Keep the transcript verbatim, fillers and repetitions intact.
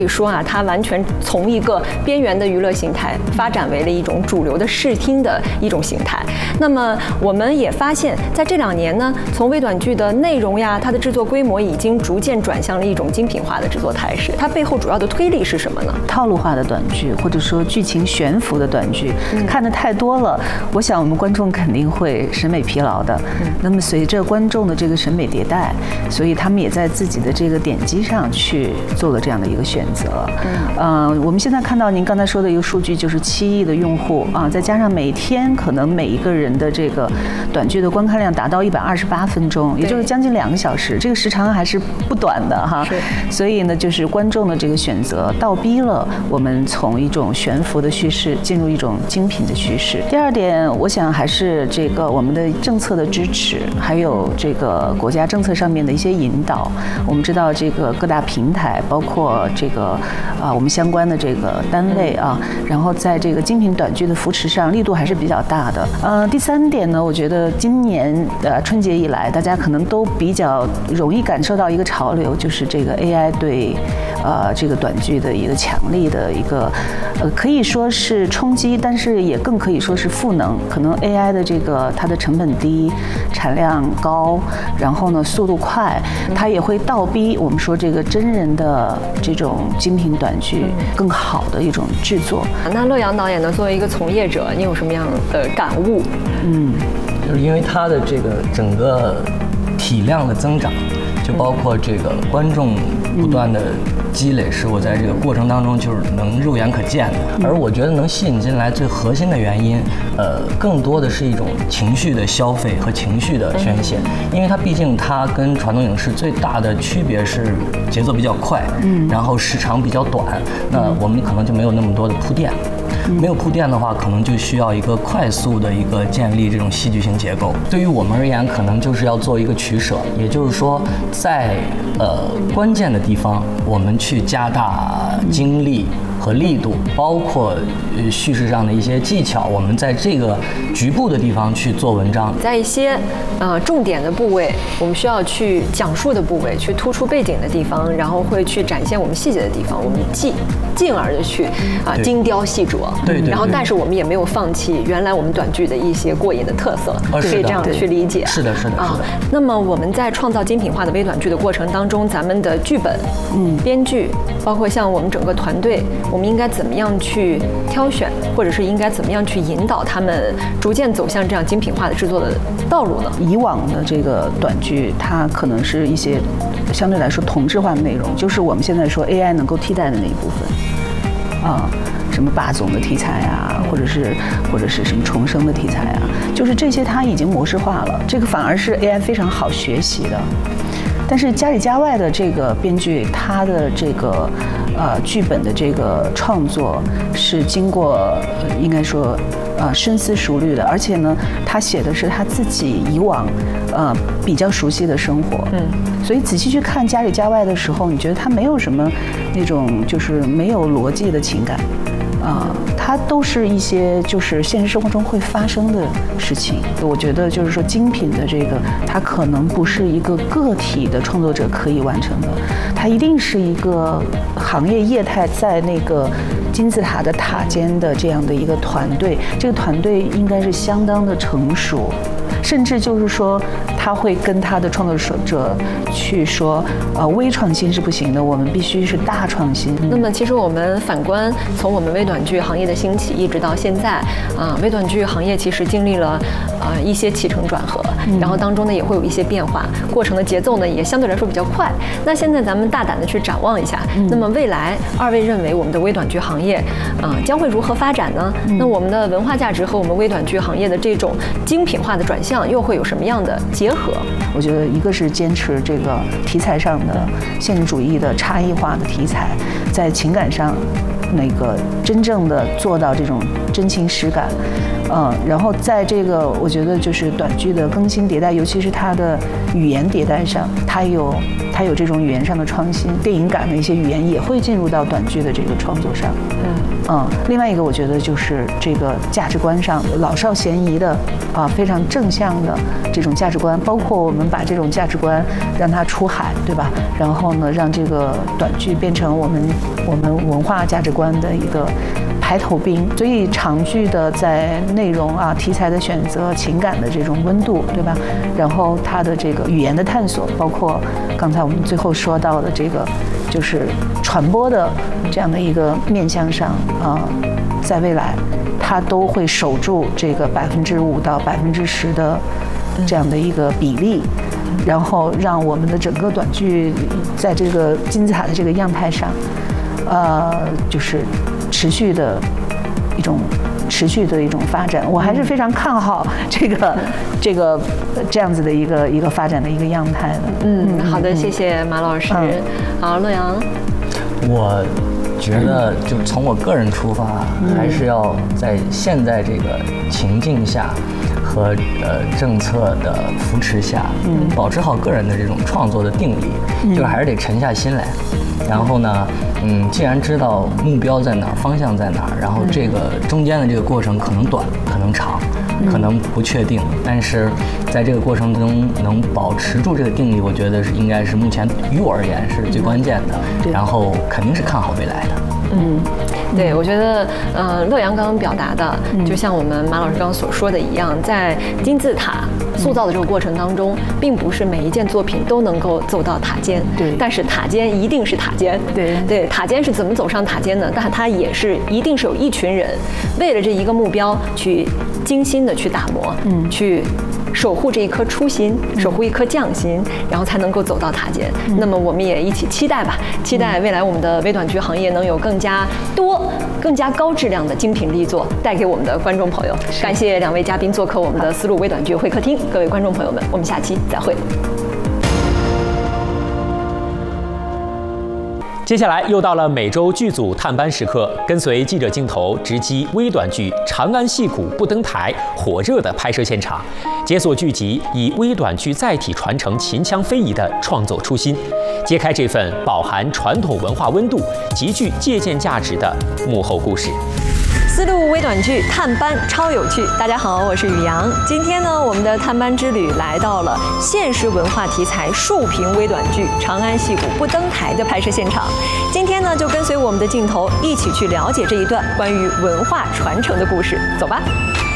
可以说啊，它完全从一个边缘的娱乐形态发展为了一种主流的视听的一种形态。那么我们也发现，在这两年呢，从微短剧的内容呀，它的制作规模已经逐渐转向了一种精品化的制作态势。它背后主要的推力是什么呢？ 套路化的短剧，或者说剧情悬浮的短剧，嗯、看得太多了，我想我们观众肯定会审美疲劳的。嗯、那么随着观众的这个审美迭代，所以他们也在自己的这个点击上去做了这样的一个选择。嗯，呃，我们现在看到您刚才说的一个数据，就是七亿的用户啊，再加上每天可能每一个人的这个短剧的观看量达到一百二十八分钟，也就是将近两个小时，这个时长还是不短的哈。所以呢，就是观众的这个选择倒逼了我们从一种悬浮的叙事进入一种精品的叙事。第二点，我想还是这个我们的政策的支持，还有这个国家政策上面的一些引导。我们知道这个各大平台，包括这个啊我们相关的这个单位啊，然后在这个精品短剧的扶持上力度还是比较大的。呃，第三点呢，我觉得今年呃春节以来，大家可能都比较容易感受到一个潮流，就是这个 A I 对呃这个短剧的一个强力的一个呃可以说是冲击，但是也更可以说是赋能。可能 A I 的这个它的成本低，产量高，然后呢速度快，它也会倒逼我们说这个真人的这种精品短剧更好的一种制作。 那乐阳导演呢，作为一个从业者，你有什么样的感悟？ 嗯，就是因为它的这个整个体量的增长，就包括这个观众不断的积累，是我在这个过程当中就是能肉眼可见的。而我觉得能吸引进来最核心的原因，呃，更多的是一种情绪的消费和情绪的宣泄，因为它毕竟它跟传统影视最大的区别是节奏比较快，嗯，然后时长比较短，那我们可能就没有那么多的铺垫。没有铺垫的话，可能就需要一个快速的一个建立这种戏剧性结构。对于我们而言，可能就是要做一个取舍，也就是说，在呃关键的地方，我们去加大精力和力度，包括呃叙事上的一些技巧，我们在这个局部的地方去做文章。在一些呃重点的部位，我们需要去讲述的部位，去突出背景的地方，然后会去展现我们细节的地方，我们进进而的去啊、呃、精雕细琢。 对 对, 对。 然后，但是我们也没有放弃原来我们短剧的一些过瘾的特色， 可以这样去理解。 是的，是的， 啊。那么我们在创造精品化的微短剧的过程当中，咱们的剧本、嗯，编剧，包括像我们整个团队，我们应该怎么样去挑选，或者是应该怎么样去引导他们逐渐走向这样精品化的制作的道路呢？ 以往的这个短剧，它可能是一些相对来说同质化的内容，就是我们现在说 A I 能够替代的那一部分，啊。什么霸总的题材啊，或者是或者是什么重生的题材啊，就是这些它已经模式化了，这个反而是 A I 非常好学习的。但是家里家外的这个编剧，他的这个呃剧本的这个创作是经过应该说呃深思熟虑的，而且呢，他写的是他自己以往呃比较熟悉的生活，嗯，所以仔细去看家里家外的时候，你觉得他没有什么那种就是没有逻辑的情感。啊、呃，它都是一些就是现实生活中会发生的事情。我觉得就是说，精品的这个，它可能不是一个个体的创作者可以完成的，它一定是一个行业业态在那个金字塔的塔尖的这样的一个团队。这个团队应该是相当的成熟。甚至就是说，他会跟他的创作者去说，呃，微创新是不行的，我们必须是大创新。 那么，其实我们反观从我们微短剧行业的兴起一直到现在，啊、呃，微短剧行业其实经历了呃一些起承转合，然后当中呢也会有一些变化，过程的节奏呢也相对来说比较快。那现在咱们大胆的去展望一下，嗯、那么未来二位认为我们的微短剧行业啊、呃、将会如何发展呢？嗯、那我们的文化价值和我们微短剧行业的这种精品化的转向又会有什么样的结合？ 我觉得一个是坚持这个题材上的现实主义的差异化的题材，在情感上那个真正的做到这种真情实感， 嗯，然后在这个我觉得就是短剧的更新迭代，尤其是它的语言迭代上，它有它有这种语言上的创新，电影感的一些语言也会进入到短剧的这个创作上。嗯嗯，另外一个我觉得就是这个价值观上老少咸宜的啊，非常正向的这种价值观，包括我们把这种价值观让它出海，对吧？然后呢，让这个短剧变成我们我们文化价值观的一个排头兵。所以长剧的在内容啊、题材的选择、情感的这种温度，对吧？然后它的这个语言的探索，包括刚才我们最后说到的这个，就是传播的这样的一个面向上啊、呃，在未来，它都会守住这个百分之五到百分之十的这样的一个比例，然后让我们的整个短剧在这个金字塔的这个样态上，呃，就是持续的一种持续的一种发展。我还是非常看好这个这个这样子的一个一个发展的一个样态的。 嗯，好的，谢谢马老师。嗯、好，洛阳， 我觉得就从我个人出发，嗯、还是要在现在这个情境下和呃政策的扶持下，嗯，保持好个人的这种创作的定力，嗯、就是还是得沉下心来。然后呢，嗯，既然知道目标在哪儿，方向在哪儿，然后这个中间的这个过程可能短，可能长，可能不确定，但是在这个过程中能保持住这个定力，我觉得是应该是目前于我而言是最关键的。然后肯定是看好未来的。 嗯，对，我觉得，呃，乐阳刚刚表达的，就像我们马老师刚刚所说的一样，在金字塔塑造的这个过程当中，并不是每一件作品都能够走到塔尖， 对， 但是塔尖一定是塔尖， 对对，塔尖是怎么走上塔尖的？但它也是一定是有一群人为了这一个目标去精心的去打磨，嗯，去守护这一颗初心，守护一颗匠心，然后才能够走到塔尖。嗯、那么我们也一起期待吧，期待未来我们的微短剧行业能有更加多、更加高质量的精品力作带给我们的观众朋友。感谢两位嘉宾做客我们的丝路微短剧会客厅，各位观众朋友们，我们下期再会。 接下来又到了每周剧组探班时刻，跟随记者镜头直击微短剧《长安戏骨不登台》火热的拍摄现场，解锁剧集以微短剧载体传承秦腔非遗的创作初心，揭开这份饱含传统文化温度、极具借鉴价值的幕后故事。 丝路微短剧探班超有趣，大家好，我是雨阳。今天呢，我们的探班之旅来到了现实文化题材竖屏微短剧《长安戏骨不登台》的拍摄现场。今天呢，就跟随我们的镜头一起去了解这一段关于文化传承的故事，走吧。